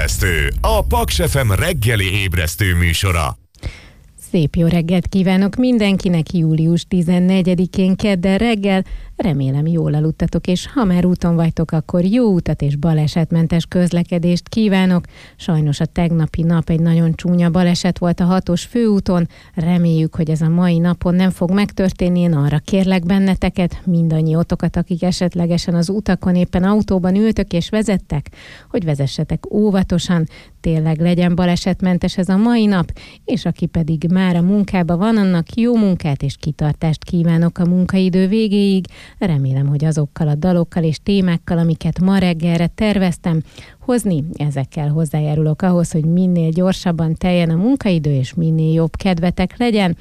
Ébresztő, a Paks FM reggeli ébresztő műsora. Szép jó reggelt kívánok mindenkinek július 14-én kedden reggel. Remélem jól aludtatok, és ha már úton vagytok, akkor jó utat és balesetmentes közlekedést kívánok. Sajnos a tegnapi nap egy nagyon csúnya baleset volt a 6-os főúton. Reméljük, hogy ez a mai napon nem fog megtörténni. Én arra kérlek benneteket, mindannyiótokat, akik esetlegesen az utakon éppen autóban ültök és vezettek, hogy vezessetek óvatosan, tényleg legyen balesetmentes ez a mai nap, és aki pedig már a munkában van, annak jó munkát és kitartást kívánok a munkaidő végéig. Remélem, hogy azokkal a dalokkal és témákkal, amiket ma reggelre terveztem hozni, ezekkel hozzájárulok ahhoz, hogy minél gyorsabban teljen a munkaidő, és minél jobb kedvetek legyen.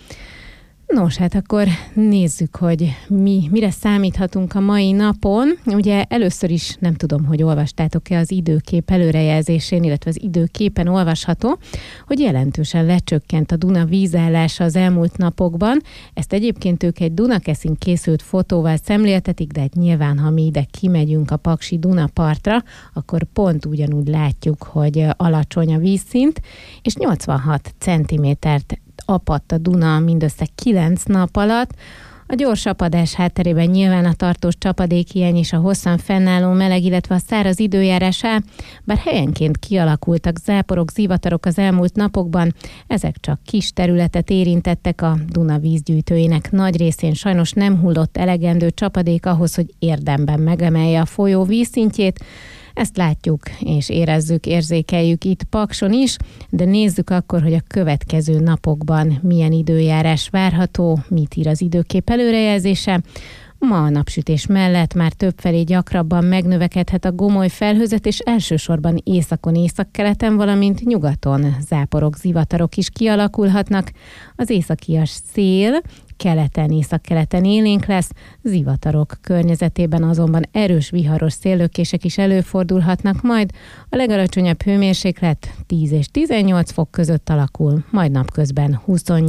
Nos, hát akkor nézzük, hogy mire számíthatunk a mai napon. Ugye először is nem tudom, hogy olvastátok-e az időkép előrejelzésén, illetve az időképen olvasható, hogy jelentősen lecsökkent a Duna vízállása az elmúlt napokban. Ezt egyébként ők egy Dunakeszin készült fotóval szemléltetik, de hát nyilván, ha mi ide kimegyünk a paksi Duna partra, akkor pont ugyanúgy látjuk, hogy alacsony a vízszint, és 86 centimétert apadt a Duna mindössze 9 nap alatt. A gyors apadás hátterében nyilván a tartós csapadékhiány és a hosszan fennálló meleg, illetve a száraz időjárás áll, bár helyenként kialakultak záporok, zivatarok az elmúlt napokban, ezek csak kis területet érintettek, a Duna vízgyűjtőinek nagy részén sajnos nem hullott elegendő csapadék ahhoz, hogy érdemben megemelje a folyó vízszintjét. Ezt látjuk és érezzük, érzékeljük itt Pakson is, de nézzük akkor, hogy a következő napokban milyen időjárás várható, mit ír az időkép előrejelzése. Ma a napsütés mellett már többfelé gyakrabban megnövekedhet a gomoly felhőzet, és elsősorban északon, északkeleten, valamint nyugaton záporok, zivatarok is kialakulhatnak. Az északias szél keleten, északkeleten élénk lesz, zivatarok környezetében azonban erős viharos széllökések is előfordulhatnak majd. A legalacsonyabb hőmérséklet 10 és 18 fok között alakul, majd napközben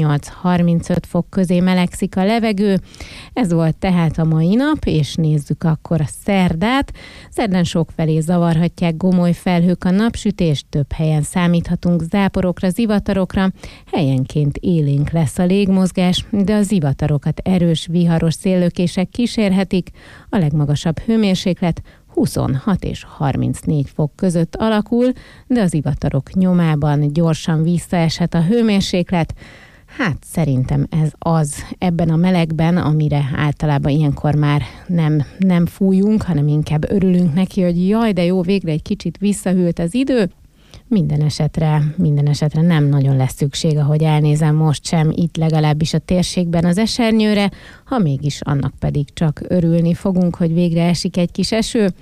28-35 fok közé melegszik a levegő. Ez volt tehát a mai nap, és nézzük akkor a szerdát. Szerdán sokfelé zavarhatják gomoly felhők a napsütést, több helyen számíthatunk záporokra, zivatarokra, helyenként élénk lesz a légmozgás, de a zivatarokat erős viharos széllökések kísérhetik, a legmagasabb hőmérséklet 26 és 34 fok között alakul, de az zivatarok nyomában gyorsan visszaeshet a hőmérséklet. Hát szerintem ez az ebben a melegben, amire általában ilyenkor már nem fújunk, hanem inkább örülünk neki, hogy jaj, de jó, végre egy kicsit visszahűlt az idő. Minden esetre nem nagyon lesz szükség, ahogy elnézem most sem, itt legalábbis a térségben az esernyőre, ha mégis annak pedig csak örülni fogunk, hogy végre esik egy kis eső.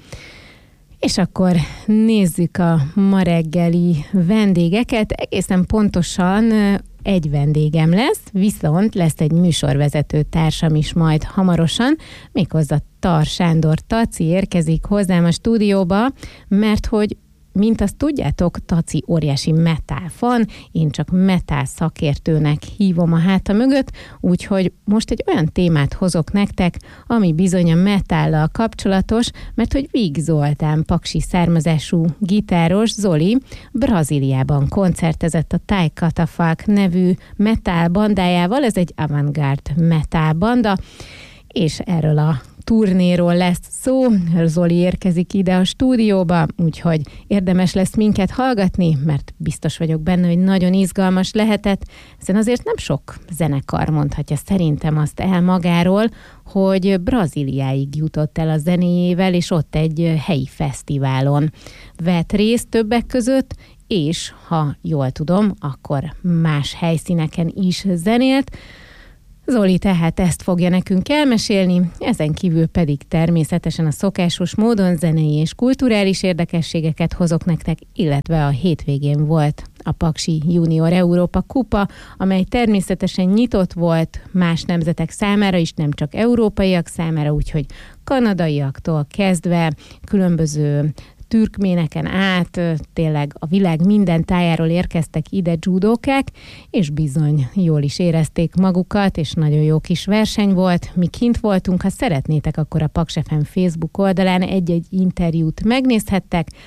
És akkor nézzük a ma reggeli vendégeket. Egészen pontosan egy vendégem lesz, viszont lesz egy műsorvezető társam is majd hamarosan, méghozzá Tar Sándor Taci érkezik hozzám a stúdióba, mert hogy mint azt tudjátok, Taci óriási metal fan, én csak metal szakértőnek hívom a háta mögött, úgyhogy most egy olyan témát hozok nektek, ami bizony a metállal kapcsolatos, mert hogy Víg Zoltán paksi származású gitáros Zoli Brazíliában koncertezett a Thai Catafalque nevű metal bandájával, ez egy avantgárd metal banda, és erről a turnéról lesz szó. Zoli érkezik ide a stúdióba, úgyhogy érdemes lesz minket hallgatni, mert biztos vagyok benne, hogy nagyon izgalmas lehetett, hiszen azért nem sok zenekar mondhatja szerintem azt el magáról, hogy Brazíliáig jutott el a zenéjével, és ott egy helyi fesztiválon vett részt többek között, és ha jól tudom, akkor más helyszíneken is zenélt. Zoli tehát ezt fogja nekünk elmesélni, ezen kívül pedig természetesen a szokásos módon zenei és kulturális érdekességeket hozok nektek, illetve a hétvégén volt a Paksi Junior Európa Kupa, amely természetesen nyitott volt más nemzetek számára is, nem csak európaiak számára, úgyhogy kanadaiaktól kezdve különböző türkméneken át, tényleg a világ minden tájáról érkeztek ide judókák, és bizony jól is érezték magukat, és nagyon jó kis verseny volt. Mi kint voltunk, ha szeretnétek, akkor a Paks FM Facebook oldalán egy-egy interjút megnézhettek.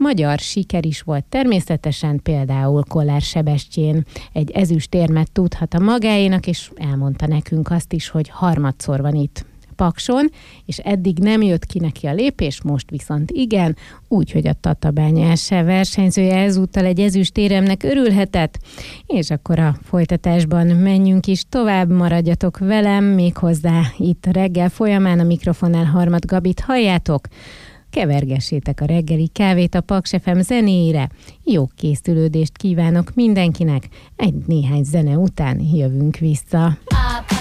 magyar siker is volt természetesen, például Kollár Sebestyén egy ezüstérmet tudhat a magáénak, és elmondta nekünk azt is, hogy harmadszor van itt Pakson, és eddig nem jött ki neki a lépés, most viszont igen, úgyhogy a Tatabányás versenyzője ezúttal egy ezüstéremnek örülhetett, és akkor a folytatásban menjünk is tovább, maradjatok velem, méghozzá itt reggel folyamán a mikrofonnál Harmat Gabit halljátok, kevergessétek a reggeli kávét a Paks FM zenéjére, jó készülődést kívánok mindenkinek, egy néhány zene után jövünk vissza.